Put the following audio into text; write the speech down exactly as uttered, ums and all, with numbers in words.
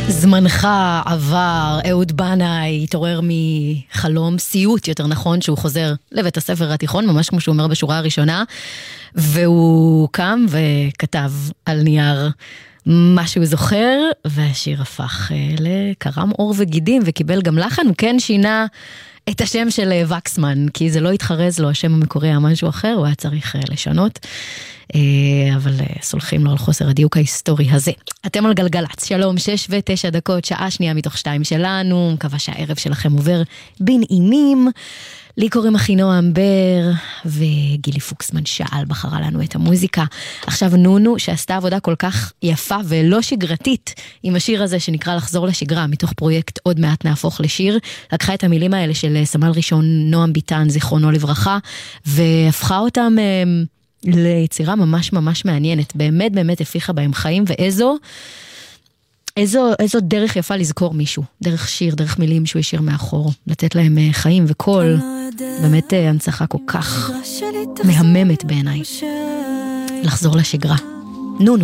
זמנך עבר, אהוד בנאי התעורר מחלום, סיוט יותר נכון, שהוא חוזר לבית הספר התיכון, ממש כמו שהוא אומר בשורה הראשונה, והוא קם וכתב על נייר מה שהוא זוכר, והשיר הפך לקרם אור וגידים, וקיבל גם לחן, הוא כן שינה את השם של וקסמן, כי זה לא התחרז לו, השם המקורי היה משהו אחר, הוא היה צריך לשנות, אבל סולחים לו על חוסר הדיוק ההיסטורי הזה. אתם על גלגלץ, שלום, שש ותשע דקות, שעה שנייה מתוך שתיים שלנו, מקווה שהערב שלכם עובר בנעימים. לי קוראים אחינועם בר, וגילי פוקסמן שאל בחרה לנו את המוזיקה. עכשיו נונו, שעשתה עבודה כל כך יפה ולא שגרתית, עם השיר הזה שנקרא לחזור לשגרה, מתוך פרויקט עוד מעט נהפוך לשיר, לקחה את המילים האלה של סמל ראשון נועם ביטן, זיכרונו לברכה, והפכה אותם ליצירה ממש ממש מעניינת, באמת באמת הפיחה בהם חיים, ואיזו איזו, איזו דרך יפה לזכור מישהו, דרך שיר, דרך מילים שהוא השאיר מאחור, לתת להם חיים וקול, באמת הנצחה כל כך מהממת בעיניי. לחזור לשגרה. נו נו.